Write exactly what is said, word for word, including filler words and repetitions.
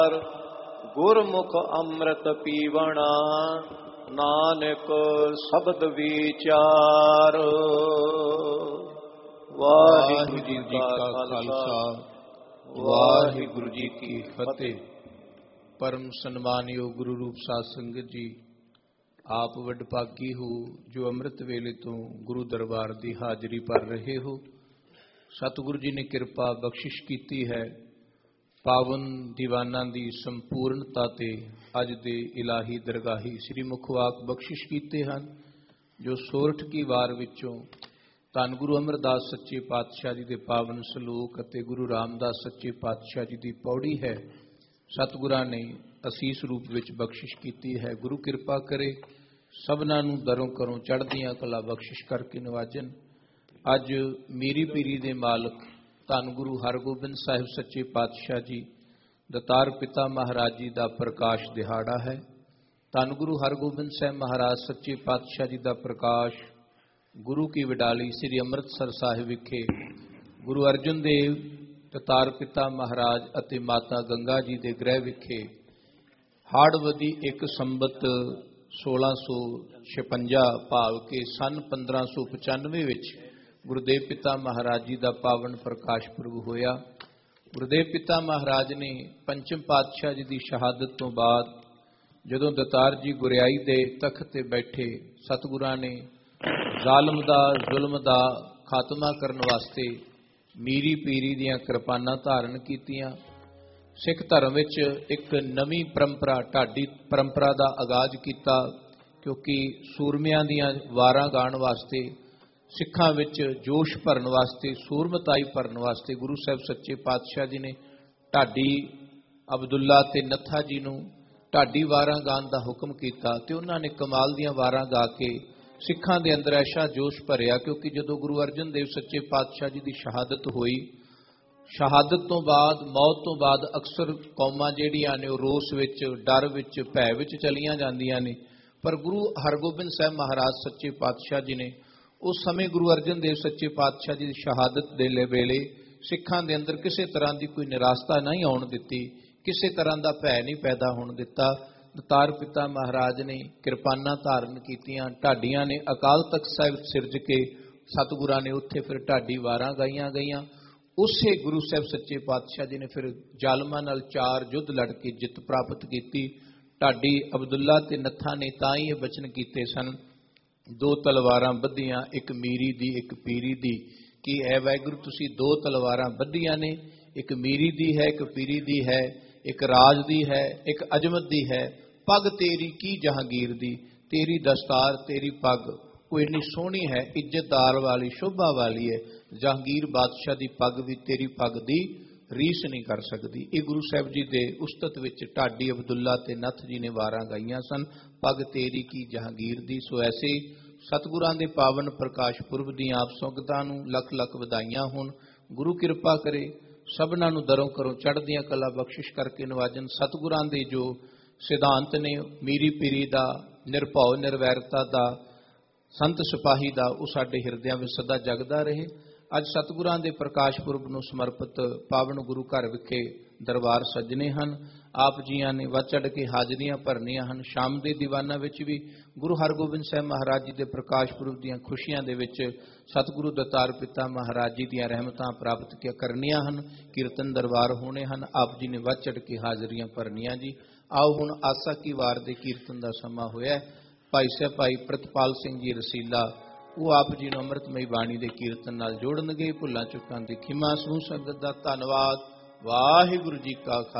ਗੁਰਮੁਖ ਅੰਮ੍ਰਿਤ ਪੀਵਣਾ, ਨਾਨਕ ਸ਼ਬਦ ਵਿਚਾਰ। ਵਾਹਿਗੁਰੂ ਜੀ ਕਾ ਖਾਲਸਾ, ਵਾਹਿਗੁਰੂ ਜੀ ਕੀ ਫਤਿਹ। ਪਰਮ ਸਨਮਾਨਯੋਗ ਗੁਰੂ ਰੂਪ ਸਾਧ ਸੰਗਤ ਜੀ, ਆਪ ਵਡਭਾਗੀ ਹੋ ਜੋ ਅੰਮ੍ਰਿਤ ਵੇਲੇ ਤੋਂ ਗੁਰੂ ਦਰਬਾਰ ਦੀ ਹਾਜ਼ਰੀ ਭਰ ਰਹੇ ਹੋ। ਸਤਿਗੁਰੂ ਜੀ ਨੇ ਕਿਰਪਾ ਬਖਸ਼ਿਸ਼ ਕੀਤੀ ਹੈ, ਪਾਵਨ ਦੀਵਾਨਾਂ ਦੀ ਸੰਪੂਰਨਤਾ ਤੇ ਅੱਜ ਦੇ ਇਲਾਹੀ ਦਰਗਾਹੀ ਸ੍ਰੀ ਮੁਖਵਾਕ ਬਖਸ਼ਿਸ਼ ਕੀਤੇ ਹਨ, ਜੋ ਸੋਰਠ ਕੀ ਵਾਰ ਵਿੱਚੋਂ ਧੰਨ ਗੁਰੂ ਅਮਰਦਾਸ ਸੱਚੇ ਪਾਤਸ਼ਾਹ ਜੀ ਦੇ ਪਾਵਨ ਸਲੋਕ ਅਤੇ ਗੁਰੂ ਰਾਮਦਾਸ ਸੱਚੇ ਪਾਤਸ਼ਾਹ ਜੀ ਦੀ ਪੌੜੀ ਹੈ। ਸਤਿਗੁਰਾਂ ਨੇ ਅਸੀਸ ਰੂਪ ਵਿੱਚ ਬਖਸ਼ਿਸ਼ ਕੀਤੀ ਹੈ। ਗੁਰੂ ਕਿਰਪਾ ਕਰੇ ਸਭਨਾਂ ਨੂੰ ਦਰੋਂ ਕਰੋਂ ਚੜ੍ਹਦੀਆਂ ਕਲਾ ਬਖਸ਼ਿਸ਼ ਕਰਕੇ ਨਵਾਜਨ। ਅੱਜ ਮੀਰੀ ਪੀਰੀ ਦੇ ਮਾਲਕ ਧੰਨ ਗੁਰੂ ਹਰਗੋਬਿੰਦ ਸਾਹਿਬ ਸੱਚੇ ਪਾਤਸ਼ਾਹ ਜੀ ਦਤਾਰ ਪਿਤਾ ਮਹਾਰਾਜ ਜੀ ਦਾ ਪ੍ਰਕਾਸ਼ ਦਿਹਾੜਾ ਹੈ। ਧੰਨ ਗੁਰੂ ਹਰਗੋਬਿੰਦ ਸਾਹਿਬ ਮਹਾਰਾਜ ਸੱਚੇ ਪਾਤਸ਼ਾਹ ਜੀ ਦਾ ਪ੍ਰਕਾਸ਼ ਗੁਰੂ ਕੀ ਵਡਾਲੀ ਸ੍ਰੀ ਅੰਮ੍ਰਿਤਸਰ ਸਾਹਿਬ ਵਿਖੇ ਗੁਰੂ ਅਰਜਨ ਦੇਵ ਦਤਾਰ ਪਿਤਾ ਮਹਾਰਾਜ ਅਤੇ ਮਾਤਾ ਗੰਗਾ ਜੀ ਦੇ ਗ੍ਰਹਿ ਵਿਖੇ ਹਾੜਵਦੀ ਇੱਕ ਸੰਬਤ ਸੋਲਾਂ ਸੌ ਛਪੰਜਾ ਭਾਵ ਕੇ ਸੰਨ ਪੰਦਰਾਂ ਸੌ ਪਚਾਨਵੇਂ ਵਿੱਚ ਗੁਰਦੇਵ ਪਿਤਾ ਮਹਾਰਾਜ ਜੀ ਦਾ ਪਾਵਨ ਪ੍ਰਕਾਸ਼ ਪੁਰਬ ਹੋਇਆ। ਗੁਰਦੇਵ ਪਿਤਾ ਮਹਾਰਾਜ ਨੇ ਪੰਚਮ ਪਾਤਸ਼ਾਹ ਜੀ ਦੀ ਸ਼ਹਾਦਤ ਤੋਂ ਬਾਅਦ ਜਦੋਂ ਦਤਾਰ ਜੀ ਗੁਰਿਆਈ ਦੇ ਤਖਤ ਤੇ ਬੈਠੇ, ਸਤਿਗੁਰਾਂ ਨੇ ਜ਼ਾਲਮ ਦਾ ਜ਼ੁਲਮ ਦਾ ਖਾਤਮਾ ਕਰਨ ਵਾਸਤੇ ਮੀਰੀ ਪੀਰੀ ਦੀਆਂ ਕਿਰਪਾਨਾਂ ਧਾਰਨ ਕੀਤੀਆਂ। ਸਿੱਖ ਧਰਮ ਵਿੱਚ ਇੱਕ ਨਵੀਂ ਪਰੰਪਰਾ, ਢਾਡੀ ਪਰੰਪਰਾ ਦਾ ਆਗਾਜ਼ ਕੀਤਾ, ਕਿਉਂਕਿ ਸੂਰਮਿਆਂ ਦੀਆਂ ਵਾਰਾਂ ਗਾਉਣ ਵਾਸਤੇ, ਸਿੱਖਾਂ ਵਿੱਚ ਜੋਸ਼ ਭਰਨ ਵਾਸਤੇ, ਸੂਰਮਤਾਈ ਭਰਨ ਵਾਸਤੇ ਗੁਰੂ ਸਾਹਿਬ ਸੱਚੇ ਪਾਤਸ਼ਾਹ ਜੀ ਨੇ ਢਾਡੀ ਅਬਦੁੱਲਾ ਤੇ ਨੱਥਾ ਜੀ ਨੂੰ ਢਾਡੀ ਵਾਰਾਂ ਗਾਉਣ ਦਾ ਹੁਕਮ ਕੀਤਾ ਤੇ ਉਹਨਾਂ ਨੇ ਕਮਾਲ ਦੀਆਂ ਵਾਰਾਂ ਗਾ ਕੇ ਸਿੱਖਾਂ ਦੇ ਅੰਦਰ ਐਸਾ ਜੋਸ਼ ਭਰਿਆ। ਕਿਉਂਕਿ ਜਦੋਂ ਗੁਰੂ ਅਰਜਨ ਦੇਵ ਸੱਚੇ ਪਾਤਸ਼ਾਹ ਜੀ ਦੀ ਸ਼ਹਾਦਤ ਹੋਈ, ਸ਼ਹਾਦਤ ਤੋਂ ਬਾਅਦ, ਮੌਤ ਤੋਂ ਬਾਅਦ ਅਕਸਰ ਕੌਮਾਂ ਜਿਹੜੀਆਂ ਨੇ ਉਹ ਰੋਸ ਵਿੱਚ, ਡਰ ਵਿੱਚ, ਭੈ ਵਿੱਚ ਚਲੀਆਂ ਜਾਂਦੀਆਂ ਨੇ। ਪਰ ਗੁਰੂ ਹਰਗੋਬਿੰਦ ਸਾਹਿਬ ਮਹਾਰਾਜ ਸੱਚੇ ਪਾਤਸ਼ਾਹ ਜੀ ਨੇ ਉਸ ਸਮੇਂ ਗੁਰੂ ਅਰਜਨ ਦੇਵ ਸੱਚੇ ਪਾਤਸ਼ਾਹ ਜੀ ਦੀ ਸ਼ਹਾਦਤ ਦੇ ਵੇਲੇ ਸਿੱਖਾਂ ਦੇ ਅੰਦਰ ਕਿਸੇ ਤਰ੍ਹਾਂ ਦੀ ਕੋਈ ਨਿਰਾਸ਼ਤਾ ਨਹੀਂ ਆਉਣ ਦਿੱਤੀ, ਕਿਸੇ ਤਰ੍ਹਾਂ ਦਾ ਭੈ ਨਹੀਂ ਪੈਦਾ ਹੋਣ ਦਿੱਤਾ। ਦਤਾਰ ਪਿਤਾ ਮਹਾਰਾਜ ਨੇ ਕਿਰਪਾਨਾਂ ਧਾਰਨ ਕੀਤੀਆਂ, ਢਾਡੀਆਂ ਨੇ ਅਕਾਲ ਤਖਤ ਸਾਹਿਬ ਸਿਰਜ ਕੇ ਸਤਿਗੁਰਾਂ ਨੇ ਉੱਥੇ ਫਿਰ ਢਾਡੀ ਵਾਰਾਂ ਗਾਈਆਂ ਗਈਆਂ। ਉਸੇ ਗੁਰੂ ਸਾਹਿਬ ਸੱਚੇ ਪਾਤਸ਼ਾਹ ਜੀ ਨੇ ਫਿਰ ਜ਼ਾਲਮਾਂ ਨਾਲ ਚਾਰ ਯੁੱਧ ਲੜ ਕੇ ਜਿੱਤ ਪ੍ਰਾਪਤ ਕੀਤੀ। ਢਾਡੀ ਅਬਦੁੱਲਾ ਤੇ ਨੱਥਾ ਨੇ ਤਾਂ ਹੀ ਇਹ ਬਚਨ ਕੀਤੇ ਸਨ, ਦੋ ਤਲਵਾਰਾਂ ਬੱਧੀਆਂ, ਇੱਕ ਮੀਰੀ ਦੀ ਇੱਕ ਪੀਰੀ ਦੀ। ਕਿ ਐ ਵਾਹਿਗੁਰੂ ਤੁਸੀਂ ਦੋ ਤਲਵਾਰਾਂ ਬੱਧੀਆਂ ਨੇ, ਇੱਕ ਮੀਰੀ ਦੀ ਹੈ, ਇੱਕ ਪੀਰੀ ਦੀ ਹੈ, ਇੱਕ ਰਾਜ ਦੀ ਹੈ, ਇੱਕ ਅਜਮਤ ਦੀ ਹੈ। ਪੱਗ ਤੇਰੀ ਕੀ ਜਹਾਂਗੀਰ ਦੀ, ਤੇਰੀ ਦਸਤਾਰ ਤੇਰੀ ਪੱਗ ਉਹ ਇੰਨੀ ਸੋਹਣੀ ਹੈ, ਇੱਜ਼ਤਦਾਰ ਵਾਲੀ, ਸ਼ੋਭਾ ਵਾਲੀ ਹੈ। ਜਹਾਂਗੀਰ ਬਾਦਸ਼ਾਹ ਦੀ ਪੱਗ ਵੀ ਤੇਰੀ ਪੱਗ ਦੀ ਰੀਸ ਨਹੀਂ ਕਰ ਸਕਦੀ। ਇਹ ਗੁਰੂ ਸਾਹਿਬ ਜੀ ਦੇ ਉਸਤਤ ਵਿੱਚ ਢਾਡੀ ਅਬਦੁੱਲਾ ਤੇ ਨੱਥ ਜੀ ਨੇ ਵਾਰਾਂ ਗਾਈਆਂ ਸਨ, ਪੱਗ ਤੇਰੀ ਕੀ ਜਹਾਂਗੀਰ ਦੀ। ਸੋ ਐਸੇ ਸਤਿਗੁਰਾਂ ਦੇ ਪਾਵਨ ਪ੍ਰਕਾਸ਼ ਪੁਰਬ ਦੀਆਂ ਆਪ ਸੰਗਤਾਂ ਨੂੰ ਲੱਖ ਲੱਖ ਵਧਾਈਆਂ ਹੋਣ। ਗੁਰੂ ਕਿਰਪਾ ਕਰੇ ਸਭਨਾਂ ਨੂੰ ਦਰੋਂ ਕਰੋਂ ਚੜ੍ਹਦੀਆਂ ਕਲਾ ਬਖਸ਼ਿਸ਼ ਕਰਕੇ ਨਵਾਜਨ। ਸਤਿਗੁਰਾਂ ਦੇ ਜੋ ਸਿਧਾਂਤ ਨੇ ਮੀਰੀ ਪੀਰੀ ਦਾ, ਨਿਰਭਉ ਨਿਰਵੈਰਤਾ ਦਾ, ਸੰਤ ਸਿਪਾਹੀ ਦਾ, ਉਹ ਸਾਡੇ ਹਿਰਦਿਆਂ ਵਿੱਚ ਸਦਾ ਜਗਦਾ ਰਹੇ। ਅੱਜ ਸਤਿਗੁਰਾਂ ਦੇ ਪ੍ਰਕਾਸ਼ ਪੁਰਬ ਨੂੰ ਸਮਰਪਿਤ ਪਾਵਨ ਗੁਰੂ ਘਰ ਵਿਖੇ ਦਰਬਾਰ ਸੱਜਣੇ ਹਨ। ਆਪ ਜੀਆਂ ਨੇ ਵੱਧ ਚੜ੍ਹ ਕੇ ਹਾਜ਼ਰੀਆਂ ਭਰਨੀਆਂ ਹਨ। ਸ਼ਾਮ ਦੇ ਦੀਵਾਨਾਂ ਵਿੱਚ ਵੀ ਗੁਰੂ ਹਰਗੋਬਿੰਦ ਸਾਹਿਬ ਮਹਾਰਾਜ ਜੀ ਦੇ ਪ੍ਰਕਾਸ਼ ਪੁਰਬ ਦੀਆਂ ਖੁਸ਼ੀਆਂ ਦੇ ਵਿੱਚ ਸਤਿਗੁਰੂ ਦਤਾਰ ਪਿਤਾ ਮਹਾਰਾਜ ਜੀ ਦੀਆਂ ਰਹਿਮਤਾਂ ਪ੍ਰਾਪਤ ਕਰਨੀਆਂ ਹਨ। ਕੀਰਤਨ ਦਰਬਾਰ ਹੋਣੇ ਹਨ। ਆਪ ਜੀ ਨੇ ਵੱਧ ਚੜ੍ਹ ਕੇ ਹਾਜ਼ਰੀਆਂ ਭਰਨੀਆਂ ਜੀ। ਆਓ ਹੁਣ ਆਸਾ ਕੀ ਵਾਰ ਦੇ ਕੀਰਤਨ ਦਾ ਸਮਾਂ ਹੋਇਆ। ਭਾਈ ਸਾਹਿਬ ਭਾਈ ਪ੍ਰਿਤਪਾਲ ਸਿੰਘ ਜੀ ਰਸੀਲਾ ਉਹ ਆਪ ਜੀ ਨੂੰ ਅੰਮ੍ਰਿਤਮਈ ਬਾਣੀ ਦੇ ਕੀਰਤਨ ਨਾਲ ਜੋੜਨਗੇ। ਭੁੱਲਾਂ ਚੁੱਕਾਂ ਦੀ ਖਿਮਾ। ਸਮੂਹ ਸੰਗਤ ਦਾ ਧੰਨਵਾਦ। ਵਾਹਿਗੁਰੂ ਜੀ ਕਾ ਖਾਲਸਾ।